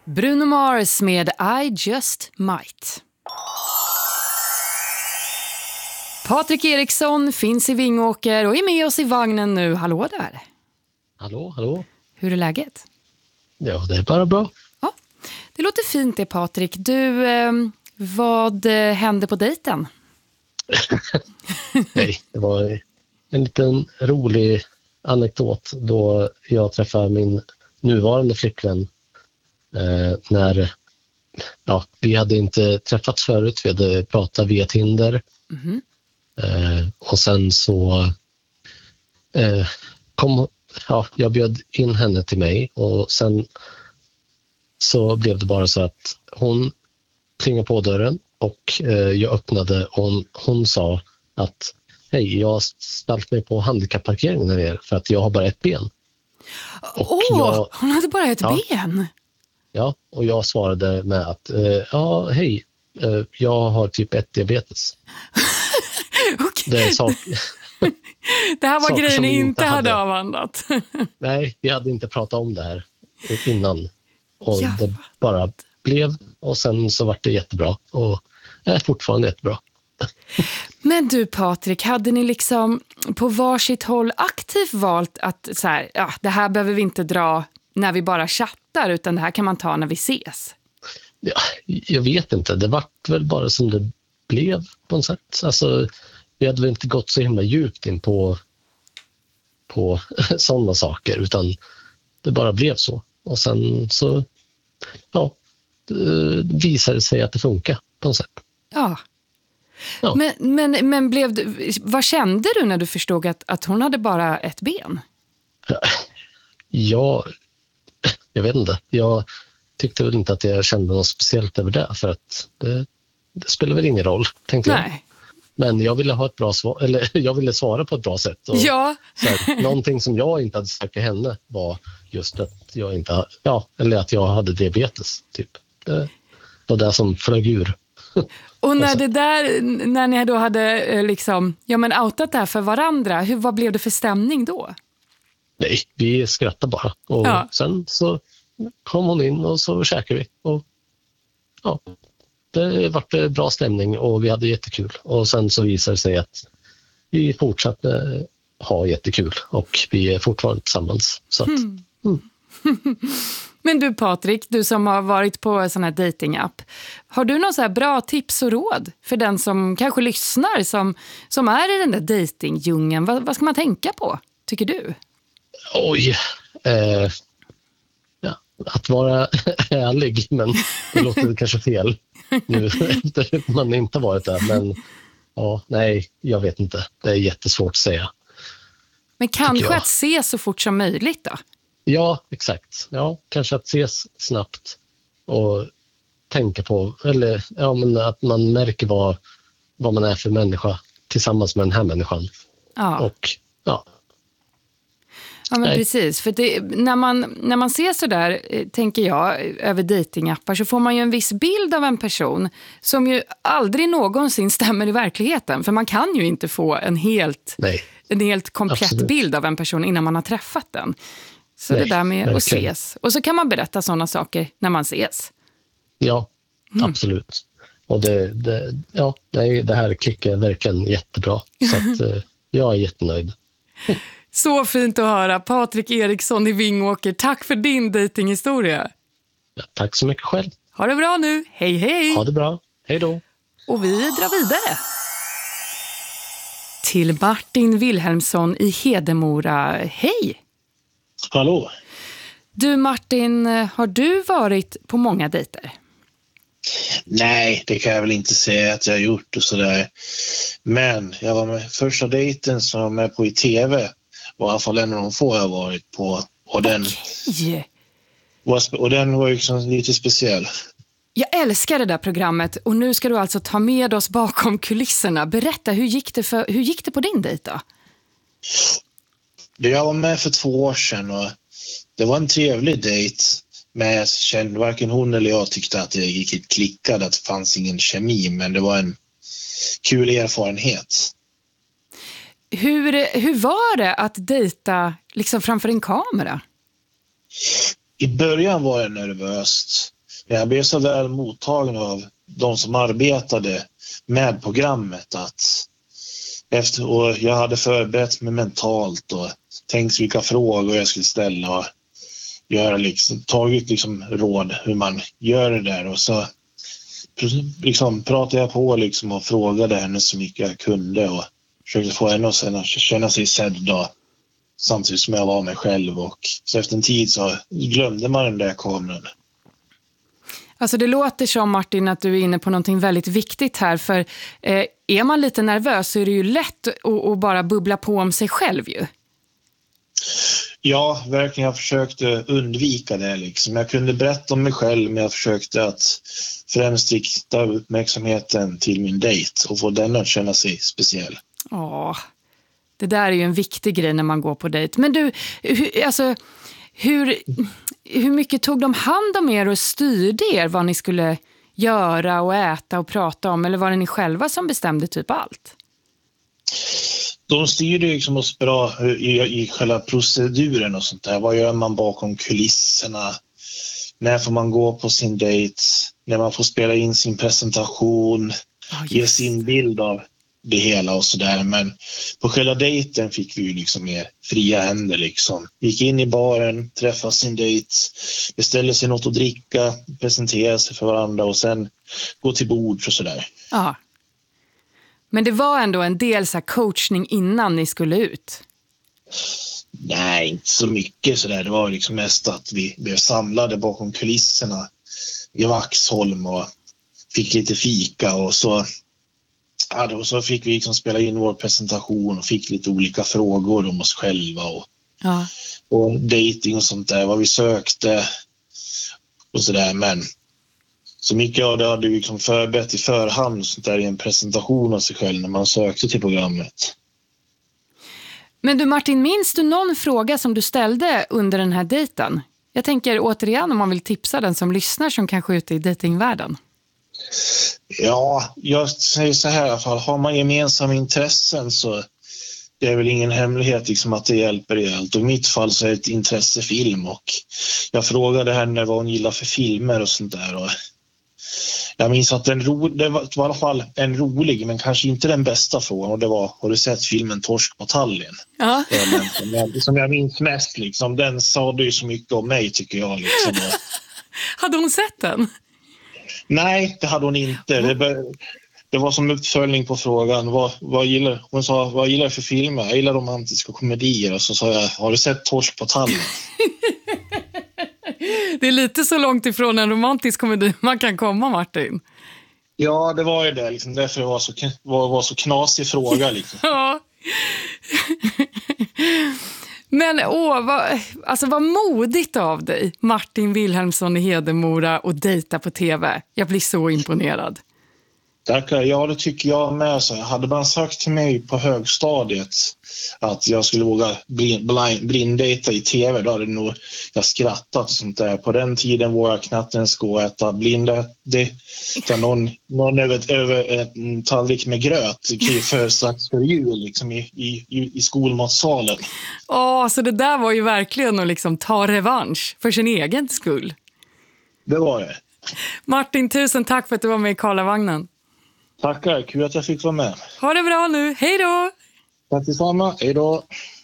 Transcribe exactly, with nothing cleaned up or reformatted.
Bruno Mars med I Just Might. Patrik Eriksson finns i Vingåker och är med oss i vagnen nu. Hallå där. Hallå, hallå. Hur är läget? Ja, det är bara bra. Ja, det låter fint det, Patrik. Du, eh, vad eh, hände på dejten? Nej, det var en liten rolig anekdot då jag träffade min nuvarande flickvän. Eh, när ja, vi hade inte träffats förut, vi hade pratat via Tinder. Mm-hmm. Eh, och sen så eh, kom ja, jag bjöd in henne till mig och sen så blev det bara så att hon klingade på dörren och eh, jag öppnade och hon, hon sa att hej, jag har ställt mig på handikappparkeringen här nere för att jag har bara ett ben. Åh, oh, jag, hon hade bara ett ja, ben? Ja, och jag svarade med att eh, ja, hej, eh, jag har typ ett diabetes. Okay. Det är sak- Det här var grejen ni inte, inte hade, hade avhandlat. Nej, vi hade inte pratat om det här innan. Och ja. det bara blev. Och sen så var det jättebra. Och är fortfarande jättebra. Men du, Patrik, hade ni liksom på varsitt håll aktivt valt att så här, ja, det här behöver vi inte dra när vi bara chattar, utan det här kan man ta när vi ses? Ja, jag vet inte. Det var väl bara som det blev på något sätt. Alltså, vi hade väl inte gått så himla djupt in på på sådana saker, utan det bara blev så. Och sen så ja, det visade sig att det funkar på något sätt. Ja. ja. Men, men, men blev du, vad kände du när du förstod att, att hon hade bara ett ben? Ja, jag vet inte. Jag tyckte väl inte att jag kände något speciellt över det, för att det, det spelar väl ingen roll, tänkte Nej. jag. Men jag ville ha ett bra svar, eller jag ville svara på ett bra sätt. Och ja. så här, någonting som jag inte hade sagt till henne var just att jag inte, ja, eller att jag hade diabetes typ. Det var det som flög ur. Och när det där, när ni då hade liksom, ja men outat det här för varandra, hur, vad blev det för stämning då? Nej, vi skrattade bara. Och ja. Sen så kom hon in och så käkade vi. Och ja, det var bra stämning och vi hade jättekul. Och sen så visade det sig att vi fortsatte ha jättekul och vi är fortfarande tillsammans. Så att, mm. Mm. Men du, Patrik, du som har varit på en sån här datingapp, har du någon så här bra tips och råd för den som kanske lyssnar, som, som är i den där datingdjungeln? Vad, vad ska man tänka på, tycker du? Oj, eh, ja, att vara ärlig, men det låter kanske fel nu efter man inte varit där. Men ja, nej, jag vet inte. Det är jättesvårt att säga. Men kanske att se så fort som möjligt då? Ja, exakt. Ja, kanske att ses snabbt och tänka på, eller ja, men att man märker vad, vad man är för människa tillsammans med den här människan. Ja. Och ja. Ja, men Nej. precis. För det, när, man, när man ser så där, tänker jag, över datingappar, så får man ju en viss bild av en person som ju aldrig någonsin stämmer i verkligheten. För man kan ju inte få en helt, Nej. en helt komplett Absolut. bild av en person innan man har träffat den. Så Nej, det där med verkligen. Att ses. Och så kan man berätta sådana saker när man ses. Ja, mm. absolut. Och det, det, ja, det här klickar verkligen jättebra. Så att, jag är jättenöjd. Så fint att höra. Patrik Eriksson i Vingåker. Tack för din datinghistoria. Ja, tack så mycket själv. Ha det bra nu. Hej, hej. Ha det bra. Hej då. Och vi drar vidare. Till Martin Wilhelmsson i Hedemora. Hej. Hallå. Du Martin, har du varit på många dejter? Nej, det kan jag väl inte säga att jag har gjort och sådär. Men jag var med första dejten som jag var med på i tv. Och i alla fall en av de få jag har varit på. Och den, okay. var, och den var ju liksom lite speciell. Jag älskar det där programmet och nu ska du alltså ta med oss bakom kulisserna. Berätta, hur gick det, för, hur gick det på din dejt då? Jag var med för två år sedan och det var en trevlig dejt. Men jag kände, varken hon eller jag tyckte att det gick klickade, att det fanns ingen kemi. Men det var en kul erfarenhet. Hur, hur var det att dejta liksom framför en kamera? I början var det nervöst. jag blev så väl mottagen av de som arbetade med programmet att efter, och jag hade förberett mig mentalt och tänkt vilka frågor jag skulle ställa och göra liksom, tagit liksom råd hur man gör det där, och så liksom pratade jag på liksom och frågade henne så mycket jag kunde och försökte få henne att känna sig sedd då, samtidigt som jag var mig själv, och så efter en tid så glömde man den där kameran. Alltså det låter som, Martin, att du är inne på någonting väldigt viktigt här, för eh, är man lite nervös så är det ju lätt att, att bara bubbla på om sig själv ju. Ja, verkligen. Jag försökte undvika det liksom. Jag kunde berätta om mig själv, men jag försökte att främst rikta uppmärksamheten till min dejt och få den att känna sig speciell. Ja, det där är ju en viktig grej när man går på dejt. Men du, hur, alltså, hur, hur mycket tog de hand om er och styrde er vad ni skulle göra och äta och prata om? Eller var det ni själva som bestämde typ allt? De styrde liksom oss bra i, i själva proceduren och sånt där. Vad gör man bakom kulisserna? När får man gå på sin dejt? När man får spela in sin presentation? Oh, ge sin bild av det hela och sådär. Men på själva dejten fick vi ju liksom mer fria händer liksom. Gick in i baren, träffade sin dejt, beställde sig något att dricka, presenterade sig för varandra och sen gå till bord och sådär. Ja. Men det var ändå en del så här coachning innan ni skulle ut? Nej, inte så mycket sådär. Det var liksom mest att vi blev samlade bakom kulisserna i Vaxholm och fick lite fika och så, ja, då, så fick vi liksom spela in vår presentation och fick lite olika frågor om oss själva och, ja. och dating och sånt där, vad vi sökte och sådär. Men så mycket av det hade vi liksom förberett i förhand och sånt där, i en presentation av sig själv när man sökte till programmet. Men du Martin, minns du någon fråga som du ställde under den här dejten? Jag tänker återigen om man vill tipsa den som lyssnar som kanske är ute i datingvärlden. Ja, jag säger så här i alla fall. Har man gemensamma intressen så det är väl ingen hemlighet liksom att det hjälper i allt. Och i mitt fall så är det ett intressefilm och jag frågade henne vad hon gillar för filmer och sånt där. Och jag minns att den ro, det var i alla fall en rolig men kanske inte den bästa frågan, och det var, har du sett filmen Torsk på Tallinn? Ja. Den, som, jag, som jag minns mest liksom, den sa det ju så mycket om mig tycker jag liksom. Hade hon sett den? Nej, det hade hon inte. Det, det var som uppföljning på frågan. Vad, vad gillar, hon sa, vad gillar för filmer? Jag gillar romantiska komedier. Och så sa jag, har du sett Torsk på Tallinn? Det är lite så långt ifrån en romantisk komedi man kan komma, Martin. Ja, det var ju det. Liksom, därför det var så, var, var så knasig fråga. Liksom. Ja. Men åh, vad, alltså vad modigt av dig, Martin Wilhelmsson i Hedemora, och dejta på tv. Jag blir så imponerad. Tackar. Ja, det tycker jag med. Så hade man sagt till mig på högstadiet att jag skulle våga blind, blind, blinddejta i tv, då hade nog jag skrattat och sånt där. På den tiden vågade jag knappt ens gå och äta blinda. Det var någon, någon över, över en tallrik med gröt för strax för jul liksom, i, i, i skolmatsalen. Åh, så det där var ju verkligen att liksom ta revansch för sin egen skull. Det var det. Martin, tusen tack för att du var med i Karlavagnen. Tackar, kul att jag fick vara med. Ha det bra nu, hej då! Tack detsamma, hej då!